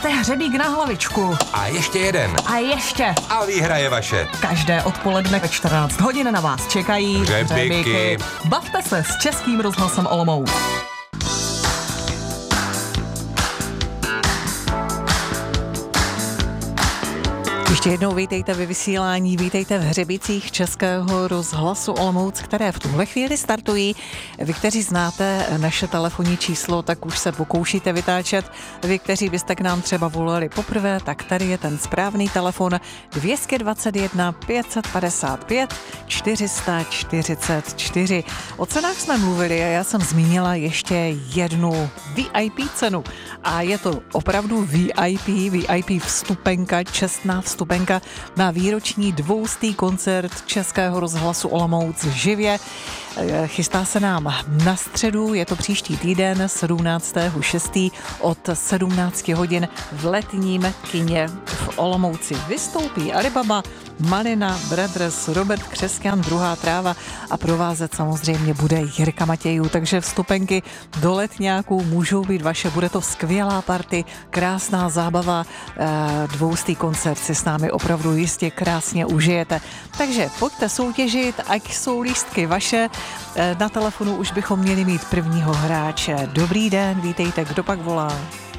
Máte hřebík na hlavičku. A ještě jeden. A ještě. A výhra je vaše. Každé odpoledne ve 14 hodin na vás čekají hřebíky. Bavte se s Českým rozhlasem Olomouc. Ještě jednou vítejte ve vysílání, vítejte v hřebicích Českého rozhlasu Olomouc, které v tuhle chvíli startují. Vy, kteří znáte naše telefonní číslo, tak už se pokoušíte vytáčet. Vy, kteří byste k nám třeba volali poprvé, tak tady je ten správný telefon 221 555 444. O cenách jsme mluvili a já jsem zmínila ještě jednu VIP cenu. A je to opravdu VIP vstupenka, čestná vstupenka na výroční 200. koncert Českého rozhlasu Olomouc živě. Chystá se nám na středu, je to příští týden 17.6. od 17 hodin v letním kině v Olomouci. Vystoupí Alibaba, Malina, Brothers, Robert Křesťan, Druhá tráva a provázet samozřejmě bude Jirka Matějů, takže vstupenky do letňáků můžou být vaše, bude to skvělá party, krásná zábava, 200. koncert si s námi opravdu jistě krásně užijete. Takže pojďte soutěžit, ať jsou lístky vaše. Na telefonu už bychom měli mít prvního hráče. Dobrý den, vítejte, kdo pak volá?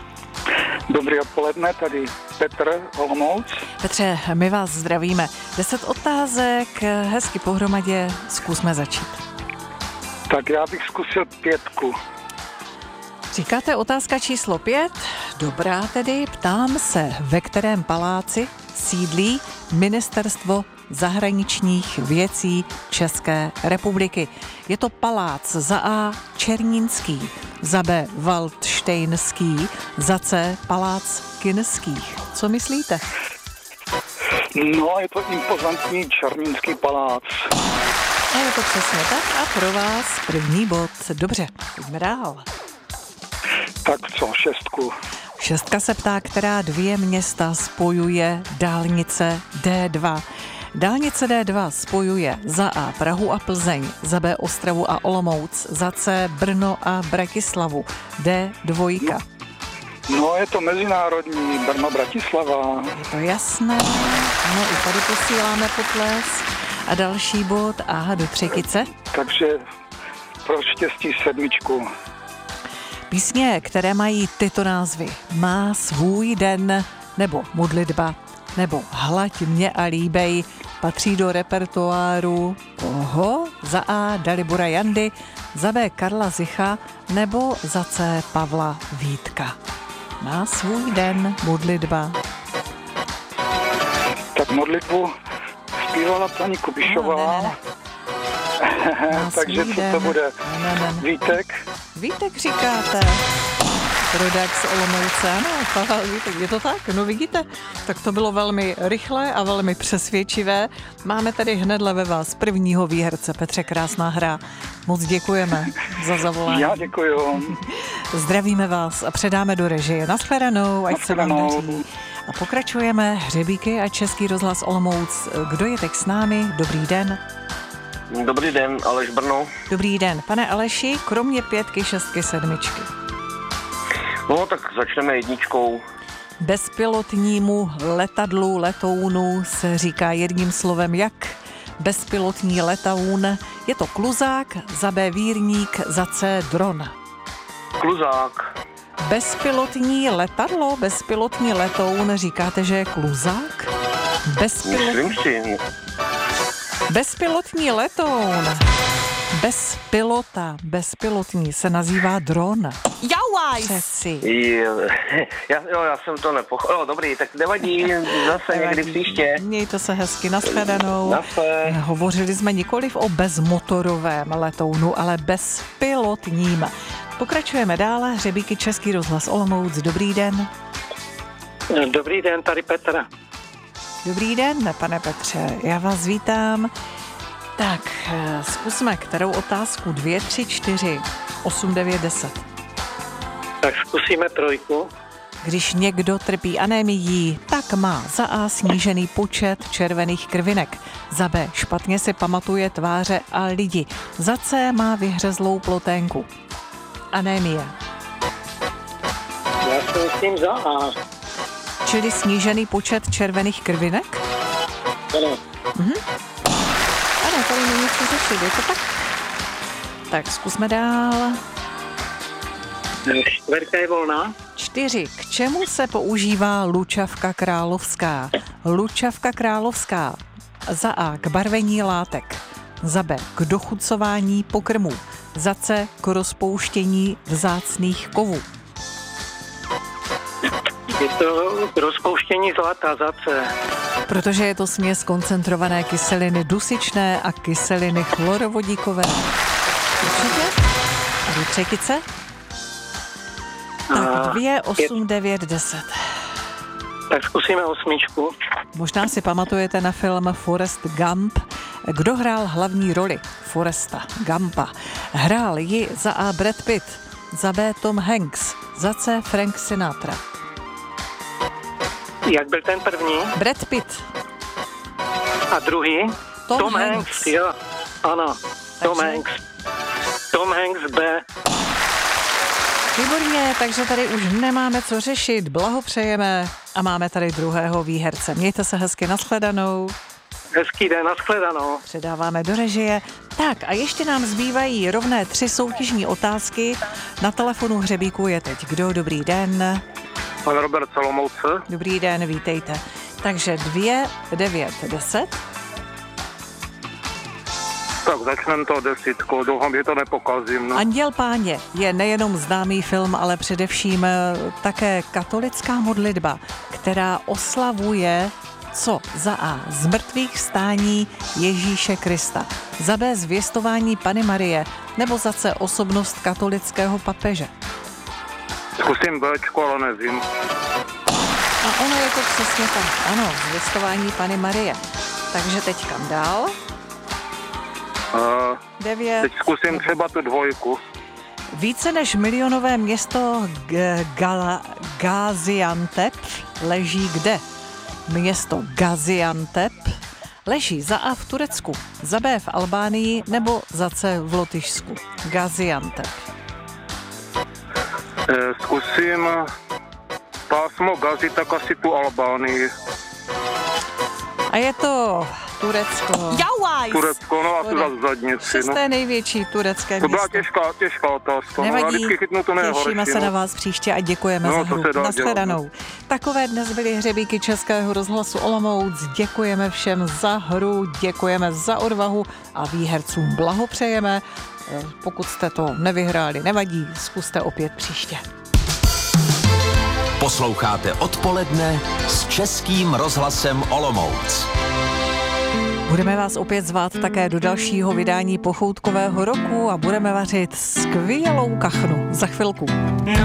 Dobrý odpoledne, tady Petr Olomouc. Petře, my vás zdravíme. 10 otázek, hezky pohromadě, zkusme začít. Tak já bych zkusil 5. Říkáte otázka číslo 5? Dobrá tedy, ptám se, ve kterém paláci sídlí Ministerstvo zahraničních věcí České republiky. Je to palác za A. Černínský, za B. Valdštejnský, za C. Palác Kinských. Co myslíte? No, je to impozantní Černínský palác. A je to přesně tak a pro vás první bod. Dobře, jdeme dál. Tak co, 6. 6 se ptá, která dvě města spojuje dálnice D2. Dálnice D2 spojuje za A. Prahu a Plzeň, za B. Ostravu a Olomouc, za C. Brno a Bratislavu, D2. No, je to mezinárodní Brno-Bratislava. Je to jasné, ano, i tady posíláme potles. A další bod, aha, do třetice. Takže pro štěstí 7. Písně, které mají tyto názvy, Má svůj den, nebo Modlitba, nebo Hlaď mě a líbej, patří do repertoáru koho? Za A. Dalibora Jandy, za B. Karla Zicha, nebo za C. Pavla Vítka. Má svůj den, Modlitba. Tak modlitbu zpívala paní Kubišová. Ne. Takže co to bude? Ne. Vítek? Vítek říkáte. Rodák z Olomouce, ano, Pavel Vítek, je to tak? No vidíte, tak to bylo velmi rychlé a velmi přesvědčivé. Máme tady hnedle ve vás prvního výherce. Petře, krásná hra. Moc děkujeme za zavolání. Já děkuju. Zdravíme vás a předáme do režie. Nashledanou, ať se vám daří. A pokračujeme hřebíky a Český rozhlas Olomouc. Kdo je teď s námi? Dobrý den. Dobrý den, Aleš Brno. Dobrý den. Pane Aleši, kromě 5, 6, 7. No, tak začneme 1. Bezpilotnímu letadlu, letounu se říká jedním slovem jak? Bezpilotní letoun. Je to kluzák, za B vírník, za C dron. Kluzák. Bezpilotní letadlo, bezpilotní letoun, říkáte, že je kluzák? Myslím si. Bezpilotní letoun. Bez pilota, bezpilotní se nazývá dron. Přeci. Já jsem to nepochopil. Dobrý, tak nevadí, zase někdy příště. Mějte se hezky, nashledanou. Zase. Hovořili jsme nikoliv o bezmotorovém letounu, ale bezpilotním. Pokračujeme dále, hřebíky Český rozhlas Olomouc. Dobrý den. Dobrý den, tady Petr. Dobrý den, pane Petře, já vás vítám. Tak, zkusme, kterou otázku? 2, 3, 4, 8, 9, 10. Tak zkusíme 3. Když někdo trpí anémií, tak má za A snížený počet červených krvinek, za B špatně si pamatuje tváře a lidi, za C má vyhřezlou ploténku. Anémie. Já si myslím za A. čili snížený počet červených krvinek? Ano. Ano, tady není co řešit, je to tak? Tak zkusme dál. 4 je volná. 4. K čemu se používá lučavka královská? Lučavka královská. Za A. K barvení látek. Za B. K dochucování pokrmů. Za C. K rozpouštění vzácných kovů. Je to rozpouštění zlata za C. Protože je to směs koncentrované kyseliny dusičné a kyseliny chlorovodíkové. Určitě? A do třetice? Tak 2, 8, 9, 10. Tak zkusíme 8. Možná si pamatujete na film Forrest Gump. Kdo hrál hlavní roli Forresta Gumpa? Hrál ji za A. Brad Pitt, za B. Tom Hanks, za C. Frank Sinatra. Jak byl ten první? Brad Pitt. A druhý? Tom Hanks. Jo, ano. Tom Takže? Hanks. Tom Hanks B. Výborně, takže tady už nemáme co řešit, blahopřejeme a máme tady druhého výherce. Mějte se hezky, nashledanou. Hezký den, nashledanou. Předáváme do režie. Tak a ještě nám zbývají rovné 3 soutěžní otázky. Na telefonu hřebíku je teď kdo? Dobrý den. Pan Robert Olomouce. Dobrý den, vítejte. Takže 2, 9, 10. Tak začneme to 10, doufám, že to nepokazím. No. Anděl Páně je nejenom známý film, ale především také katolická modlitba, která oslavuje co? Za A. Zmrtvých vstání Ježíše Krista, za B. Zvěstování Panny Marie, nebo za C. Osobnost katolického papeže. Zkusím Bčko, ale nevím. A ono je to přesně tak. Ano, zvěstování Panny Marie. Takže teď kam dál? 9. Teď zkusím třeba tu 2. Více než milionové město Gaziantep leží kde? Město Gaziantep leží za A v Turecku, za B v Albánii nebo za C v Lotyšsku. Gaziantep. Zkusím pásmo Gazi, tak asi tu Albánii. A je to Turecko. Jauaj! Turecko, no a tu za zadnici. No. 6. největší turecké To byla město. těžká otázka. Nevadí, No, já vždycky chytnu to nejhorší. těšíme se no. na vás příště a děkujeme No, za to hru. se dá Nashledanou. dělat. Takové dnes byly hřebíky Českého rozhlasu Olomouc. Děkujeme všem za hru, děkujeme za odvahu a výhercům blahopřejeme. Pokud jste to nevyhráli, nevadí, zkuste opět příště. Posloucháte Odpoledne s Českým rozhlasem Olomouc. Budeme vás opět zvát také do dalšího vydání pochoutkového roku a budeme vařit skvělou kachnu za chvilku.